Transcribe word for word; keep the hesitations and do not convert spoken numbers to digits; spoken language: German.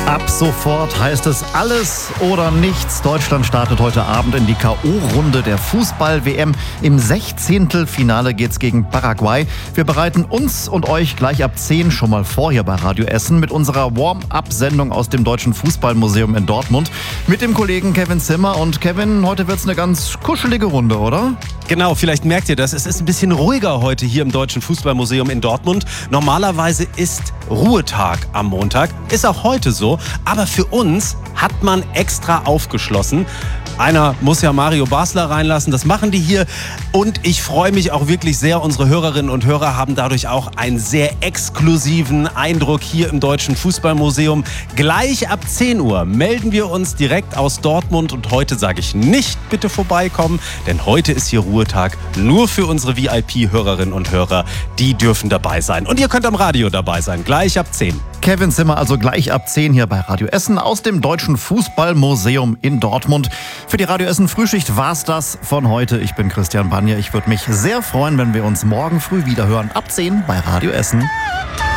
Ab sofort heißt es alles oder nichts. Deutschland startet heute Abend in die K O-Runde der Fußball-W M. Im Sechzehntelfinale geht's gegen Paraguay. Wir bereiten uns und euch gleich ab zehn schon mal vor hier bei Radio Essen mit unserer Warm-Up-Sendung aus dem Deutschen Fußballmuseum in Dortmund mit dem Kollegen Kevin Zimmer. Und Kevin, heute wird's eine ganz kuschelige Runde, oder? Genau, vielleicht merkt ihr das. Es ist ein bisschen ruhiger heute hier im Deutschen Fußballmuseum in Dortmund. Normalerweise ist Ruhetag am Montag. Ist auch heute so. Aber für uns hat man extra aufgeschlossen. Einer muss ja Mario Basler reinlassen, das machen die hier. Und ich freue mich auch wirklich sehr, unsere Hörerinnen und Hörer haben dadurch auch einen sehr exklusiven Eindruck hier im Deutschen Fußballmuseum. Gleich ab zehn Uhr melden wir uns direkt aus Dortmund und heute sage ich nicht, bitte vorbeikommen, denn heute ist hier Ruhetag nur für unsere V I P-Hörerinnen und Hörer. Die dürfen dabei sein. Und ihr könnt am Radio dabei sein, gleich ab zehn. Kevin Zimmer also gleich ab zehn hier bei Radio Essen aus dem Deutschen Fußballmuseum in Dortmund. Für die Radio Essen Frühschicht war's das von heute. Ich bin Christian Banja. Ich würde mich sehr freuen, wenn wir uns morgen früh wieder hören. Ab zehn bei Radio Essen.